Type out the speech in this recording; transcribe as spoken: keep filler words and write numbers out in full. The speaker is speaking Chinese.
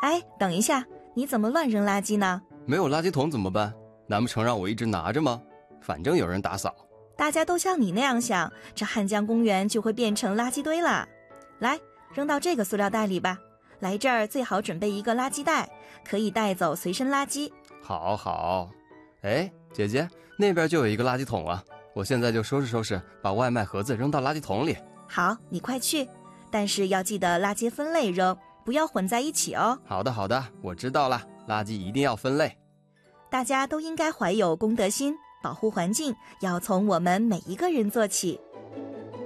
哎，等一下，你怎么乱扔垃圾呢？ 没有垃圾桶怎么办？难不成让我一直拿着吗？反正有人打扫。 大家都像你那样想，这汉江公园就会变成垃圾堆了。来，扔到这个塑料袋里吧。来这儿最好准备一个垃圾袋，可以带走随身垃圾。 好好。哎，姐姐，那边就有一个垃圾桶啊，我现在就收拾收拾，把外卖盒子扔到垃圾桶里。 好，你快去，但是要记得垃圾分类扔，不要混在一起哦。 好的好的，我知道了，垃圾一定要分类。 大家都应该怀有公德心，保护环境要从我们每一个人做起。